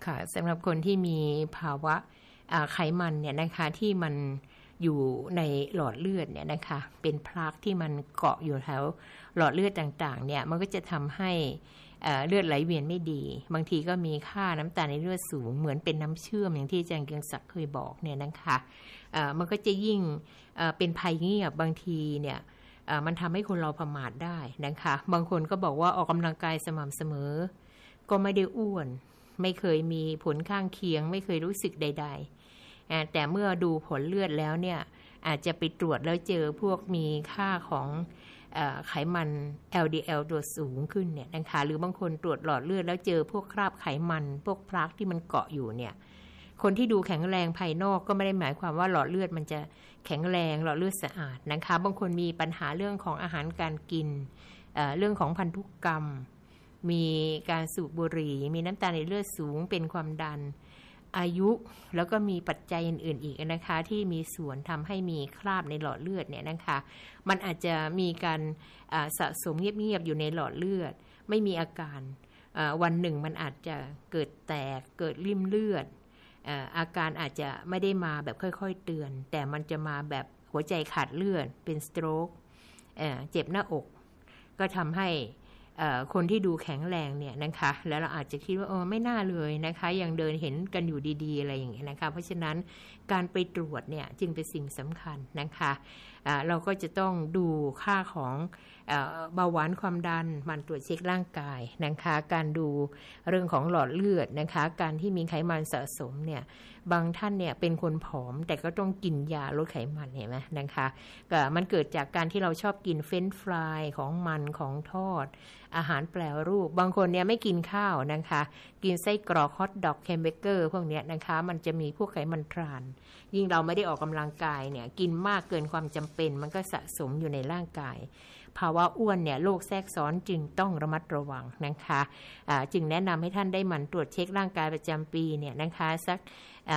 ค่ะสำหรับคนที่มีภาวะไขมันเนี่ยนะคะที่มันอยู่ในหลอดเลือดเนี่ยนะคะเป็นพลากที่มันเกาะอยู่แถวหลอดเลือดต่างๆเนี่ยมันก็จะทำให้เลือดไหลเวียนไม่ดีบางทีก็มีค่าน้ำตาลในเลือดสูงเหมือนเป็นน้ำเชื่อมอย่างที่อาจารย์เกียงศักดิ์เคยบอกเนี่ยนะคะมันก็จะยิ่งเป็นภัยเงียบบางทีเนี่ยมันทำให้คนเราประมาทได้นะคะบางคนก็บอกว่าออกกำลังกายสม่ำเสมอก็ไม่ได้อ้วนไม่เคยมีผลข้างเคียงไม่เคยรู้สึกใดๆแต่เมื่อดูผลเลือดแล้วเนี่ยอาจจะไปตรวจแล้วเจอพวกมีค่าของไขมัน LDL ตัวสูงขึ้นเนี่ยนะคะหรือบางคนตรวจหลอดเลือดแล้วเจอพวกคราบไขมันพวกพลากที่มันเกาะอยู่เนี่ยคนที่ดูแข็งแรงภายนอกก็ไม่ได้หมายความว่าหลอดเลือดมันจะแข็งแรงหลอดเลือดสะอาดนะคะบางคนมีปัญหาเรื่องของอาหารการกินเรื่องของพันธุกรรมมีการสูบบุหรี่มีน้ำตาลในเลือดสูงเป็นความดันอายุแล้วก็มีปัจจัยอื่นๆอีกนะคะที่มีส่วนทำให้มีคราบในหลอดเลือดเนี่ยนะคะมันอาจจะมีการสะสมเงียบๆอยู่ในหลอดเลือดไม่มีอาการวันหนึ่งมันอาจจะเกิดแตกเกิดริ่มเลือดอาการอาจจะไม่ได้มาแบบค่อยๆเตือนแต่มันจะมาแบบหัวใจขาดเลือดเป็นสโตรกเจ็บหน้าอกก็ทำให้คนที่ดูแข็งแรงเนี่ยนะคะแล้วเราอาจจะคิดว่าไม่น่าเลยนะคะยังเดินเห็นกันอยู่ดีๆอะไรอย่างเงี้ยนะคะเพราะฉะนั้นการไปตรวจเนี่ยจึงเป็นสิ่งสำคัญนะคะเราก็จะต้องดูค่าของเบาหวานความดันมันตรวจเช็คร่างกายนะคะการดูเรื่องของหลอดเลือดนะคะการที่มีไขมันสะสมเนี่ยบางท่านเนี่ยเป็นคนผอมแต่ก็ต้องกินยาลดไขมันเห็นไหมนะคะมันเกิดจากการที่เราชอบกินเฟรนช์ฟรายของมันของทอดอาหารแปรรูปบางคนเนี่ยไม่กินข้าวนะคะกินไส้กรอกฮอทดอกแฮมเบอร์เกอร์พวกเนี้ยนะคะมันจะมีพวกไขมันทรานยิ่งเราไม่ได้ออกกำลังกายเนี่ยกินมากเกินความจำเป็นมันก็สะสมอยู่ในร่างกายภาวะอ้วนเนี่ยโรคแทรกซ้อนจึงต้องระมัดระวังนะคะจึงแนะนำให้ท่านได้หมั่นตรวจเช็คร่างกายประจำปีเนี่ยนะคะสัก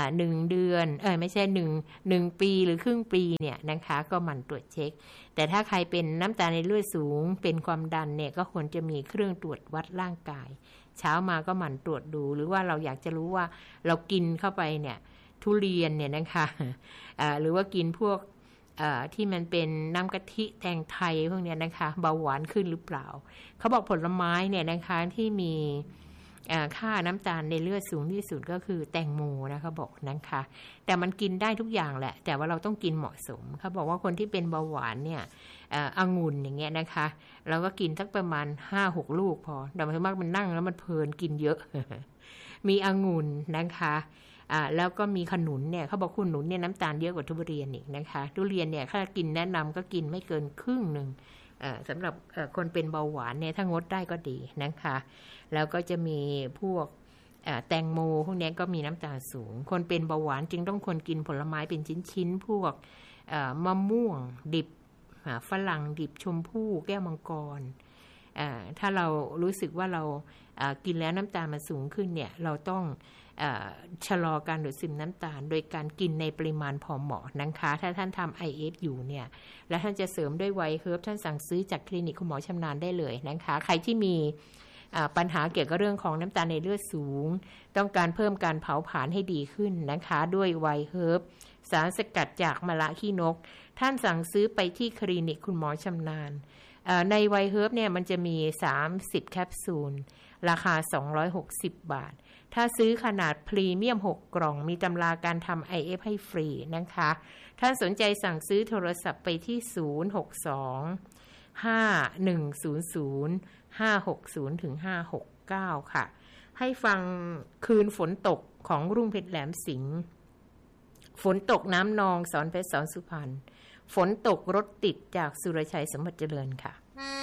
1 เดือนไม่ใช่1 ปีหรือครึ่งปีเนี่ยนะคะก็หมั่นตรวจเช็คแต่ถ้าใครเป็นน้ำตาลในเลือดสูงเป็นความดันเนี่ยก็ควรจะมีเครื่องตรวจวัดร่างกายเช้ามาก็หมั่นตรวจดูหรือว่าเราอยากจะรู้ว่าเรากินเข้าไปเนี่ยทุเรียนเนี่ยนะคะหรือว่ากินพวกที่มันเป็นน้ำกะทิแตงไทยพวกนี้นะคะเบาหวานขึ้นหรือเปล่าเขาบอกผลไม้เนี่ยนะคะที่มีค่าน้ำตาลในเลือดสูงที่สุดก็คือแตงโมนะเขาบอกนะคะแต่มันกินได้ทุกอย่างแหละแต่ว่าเราต้องกินเหมาะสมเขาบอกว่าคนที่เป็นเบาหวานเนี่ยองุ่นอย่างเงี้ยนะคะเราก็กินสักประมาณ 5-6 ลูกพอแต่บางทีมากมันนั่งแล้วมันเพลินกินเยอะ มีองุ่นนะคะแล้วก็มีขนุนเนี่ยเขาบอกขนุนเนี่ยน้ำตาลเยอะกว่าทุเรียนอีกนะคะทุเรียนเนี่ยถ้ากินแนะนำก็กินไม่เกินครึ่งหนึ่งสำหรับคนเป็นเบาหวานเนี่ยถ้างดได้ก็ดีนะคะแล้วก็จะมีพวกแตงโมพวกนี้ก็มีน้ำตาลสูงคนเป็นเบาหวานจึงต้องควรกินผลไม้เป็นชิ้นๆพวกมะม่วงดิบฝรั่งดิบชมพู่แก้วมังกรถ้าเรารู้สึกว่าเรากินแล้วน้ำตาลมันสูงขึ้นเนี่ยเราต้องชะลอการดูดซึมน้ำตาลโดยการกินในปริมาณพอเหมาะนะคะถ้าท่านทำ IF อยู่เนี่ยแล้วท่านจะเสริมด้วยไวท์เฮิร์บท่านสั่งซื้อจากคลินิกคุณหมอชำนาญได้เลยนะคะใครที่มีปัญหาเกี่ยวกับเรื่องของน้ำตาลในเลือดสูงต้องการเพิ่มการเผาผลาญให้ดีขึ้นนะคะด้วยไวท์เฮิร์บสารสกัดจากมะระขี้นกท่านสั่งซื้อไปที่คลินิกคุณหมอชำนาญในไวท์เฮิร์บเนี่ยมันจะมี30แคปซูลราคา260 บาทถ้าซื้อขนาดพรีเมียม6 กล่องมีตำราการทำ IF ให้ฟรีนะคะท่านสนใจสั่งซื้อโทรศัพท์ไปที่062-510-560-569 ค่ะให้ฟังคืนฝนตกของรุ่งเพชรแหลมสิงห์ฝนตกน้ำนองสอนเพชรสอนสุพรรณฝนตกรถติดจากสุรชัยสมบัติเจริญค่ะ